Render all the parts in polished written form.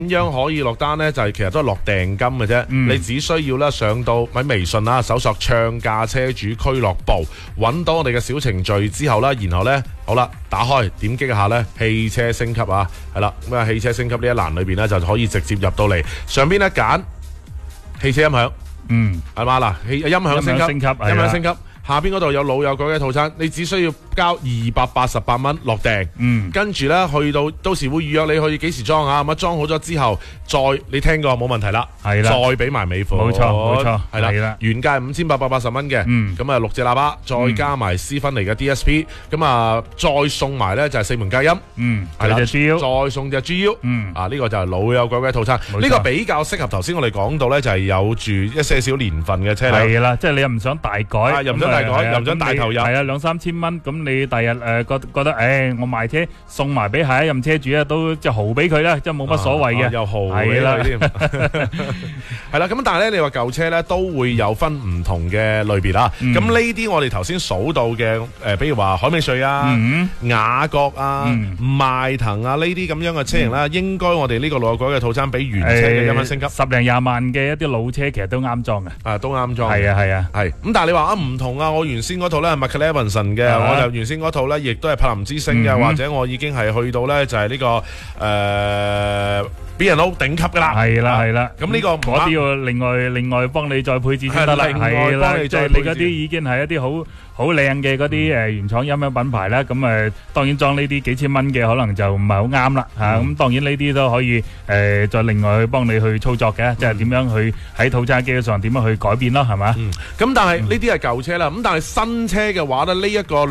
點樣可以落單呢？就係其實都係落訂金嘅啫。你只需要咧上到喺微信啦，搜索唱價車主俱樂部，揾到我哋嘅小程序之後啦，然後呢，好啦，打開點擊一下呢，汽車升級啊，係啦，咁啊汽車升級呢一欄裏邊呢，就可以直接入到嚟上邊呢，揀汽車音響，係嘛嗱，音響升級，音響升級。下邊嗰度有老友改嘅套餐，你只需要交288蚊落訂，跟住呢，去到時會預約你去幾時裝啊？咁裝好咗之後，再你聽過冇問題啦，係啦，再俾埋尾款， 冇錯， 係啦，原價5880蚊嘅，咁啊6隻喇叭，再加埋斯芬尼嘅 DSP，咁啊再送埋呢就係4門隔音，係啦，再送隻 GU，啊呢個就係老友改嘅套餐，呢個比較適合頭先我哋講到呢，就係有住一些少年份嘅車輛， 係啦，即係你又唔想大改， 又唔想大改，又唔想大投入， 係啊，2-3千蚊，咁你第日覺得，我賣車送埋俾下一任車主咧，都即係豪俾佢啦，即係冇乜所謂嘅， 又豪俾佢添，係啦。咁但係咧，你話舊車咧都會有分唔同嘅類別啦。咁呢啲我哋頭先數到嘅，比如話凱美瑞啊、雅閣啊、邁騰啊呢啲咁樣嘅車型啦，應該我哋呢個老友改嘅套餐比原車嘅音響升級 10零20萬嘅一啲老車，其實都啱裝嘅， 都啱裝， 係啊， 係。咁但係你話唔同啊，我原先嗰套咧係 McLaren 嘅，我就原先嗰套咧亦都係柏林之星嘅，或者我已經係去到咧就係呢個B&O 頂級噶啦， 係啦， 咁呢個嗰啲要另外幫你再配置先得啦，係啦，即係你嗰啲已經係一啲好靚嘅嗰啲原廠音響品牌啦，咁當然裝呢啲幾千蚊嘅可能就唔係好啱啦嚇，咁當然呢啲都可以再另外去幫你去操作嘅，即係點樣去喺套餐機上點樣去改變咯，係嘛？ 咁但係呢啲係舊車啦，咁但係新車嘅話咧，呢一個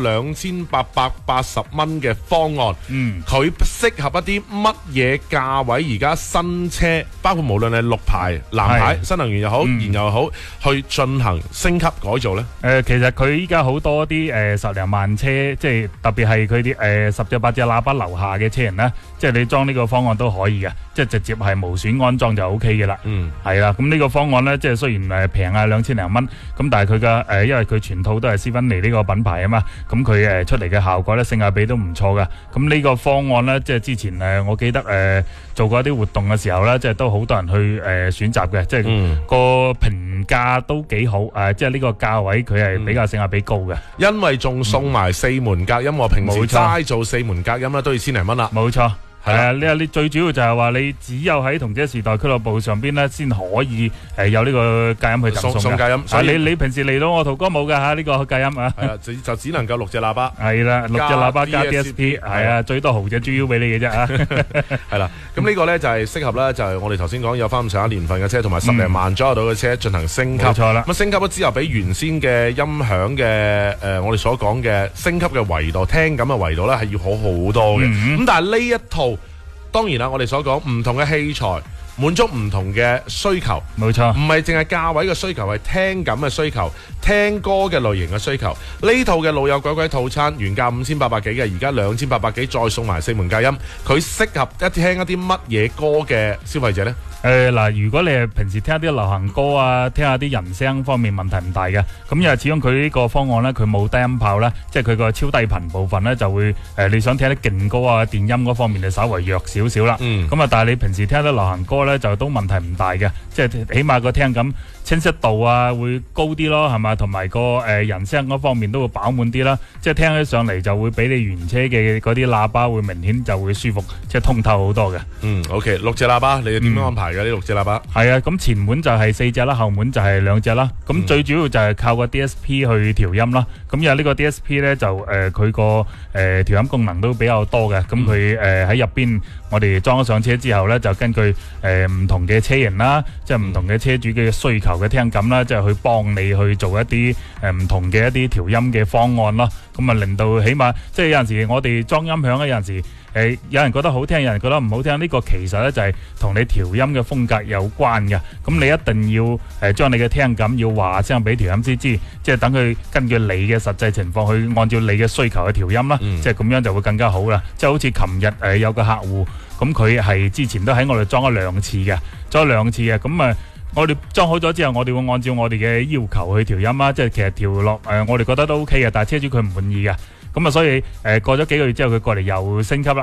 2880蚊嘅方案，佢適合一啲乜嘢價位？而家新車包括無論係綠牌、藍牌、新能源又好、燃油又好，去進行升級改造咧？ 其實佢依家好多啲10零萬車，即係特別係佢啲10隻8隻喇叭樓下嘅車人咧，即係你裝呢個方案都可以嘅，即係直接係無損安裝就 O K 嘅啦。係啦，咁呢個方案咧，即係雖然平啊2000零蚊，咁但係佢嘅因為佢全套都係斯芬尼呢個品牌啊嘛，咁佢出嚟嘅效果咧，性價比都唔錯噶。咁呢個方案咧，即係之前我記得做過一啲活動嘅時候咧，即係都好多人去選擇嘅，即係個評價都幾好，即係呢個價位佢係比較性價比高嘅， 因為仲送埋4門隔音，我平時齋做4門隔音啦，都要千零蚊啦。 冇錯。係啊，你最主要就係話你只有喺同車時代俱樂部上邊咧，先可以有呢個隔音去贈送隔音。所以你平時嚟到我淘哥冇噶吓呢個隔音啊。 係啊，就只能夠6隻喇叭。 係啦，6隻喇叭加 DSP， 係啊，最多豪隻 GU 俾你嘅啫啊。 係啦，咁呢個咧就係適合咧，就係我哋頭先講有翻咁上下年份嘅車，同埋10零萬左右到嘅車進行升級。 冇錯啦。 咁升級咗之後，比原先嘅音響嘅我哋所講嘅升級嘅維度、聽感嘅維度咧，係要好好多嘅。咁但係呢一套。當然啦，我哋所講唔同嘅器材滿足唔同嘅需求， 冇錯， 唔係淨係價位嘅需求，係聽感嘅需求、聽歌嘅類型嘅需求。呢套嘅老友改套餐原價5800幾嘅，而家2800幾，再送埋4門隔音，佢適合聽一啲乜嘢歌嘅消費者呢？ 如果你係平時聽一啲流行歌啊，聽下啲人聲方面問題唔大嘅，咁因為始終佢呢個方案呢，佢冇低音炮呢，即係佢個超低頻部分呢，就會你想聽啲勁歌啊、電音嗰方面就稍微弱少少啦。咁但係你平時聽啲流行歌呢，就都問題唔大嘅，即係起碼個聽感清晰度啊會高啲咯，係嘛？同埋個人聲嗰方面都會飽滿啲啦，即係聽起上嚟就會比你原車嘅嗰啲喇叭會明顯就會舒服，即係通透好多嘅。OK， 6隻喇叭，你點樣安排？呢6隻喇叭係啊，咁前門就係4隻啦，後門就係2隻啦。咁最主要就係靠個 DSP 去調音啦。咁因為呢個 DSP 咧就佢個調音功能都比較多嘅。咁佢喺入邊我哋裝咗上車之後咧，就根據唔同嘅車型啦，即係唔同嘅車主嘅需求嘅聽感啦，即係去幫你去做一啲唔同嘅一啲調音嘅方案咯。咁啊令到起碼即係有陣時我哋裝音響咧，有陣時有人覺得好聽，有人覺得唔好聽，呢個其實咧就係同你調音嘅風格有關嘅。咁你一定要將你嘅聽感要話聲俾調音師知，即係等佢根據你嘅實際情況去按照你嘅需求去調音啦。即係咁樣就會更加好啦。即係好似琴日有個客戶，咁佢係之前都喺我哋裝咗2次嘅，咁我哋裝好咗之後，我哋會按照我哋嘅要求去調音啦。即係其實調落我哋覺得都 OK 嘅，但係車主佢唔滿意嘅。咁所以過咗幾個月之後，佢過嚟又升級啦。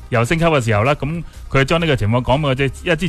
又升級嘅時候啦，咁佢將呢個情況講俾我知，因為之